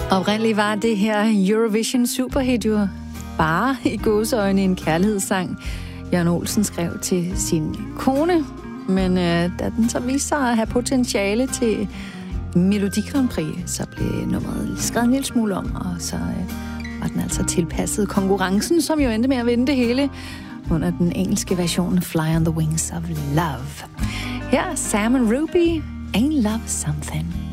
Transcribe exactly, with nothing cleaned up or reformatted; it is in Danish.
Oprindeligt var det her Eurovision superhit jo bare i gåseøjne en kærlighedssang, Jørgen Olsen skrev til sin kone. Men øh, da den så viste sig at have potentiale til Melodi Grand Prix, så blev nummeret skrevet en lille smule om, og så øh, var den altså tilpasset konkurrencen, som jo endte med at vinde det hele under den engelske version Fly on the Wings of Love. Her er Sam and Ruby, Ain't Love Something.